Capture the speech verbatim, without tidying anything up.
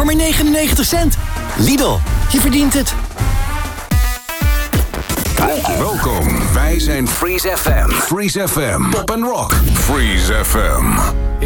maar negenennegentig cent. Lidl, je verdient het. Welkom, wij zijn Freeze F M. Freeze F M, pop and rock. Freeze F M.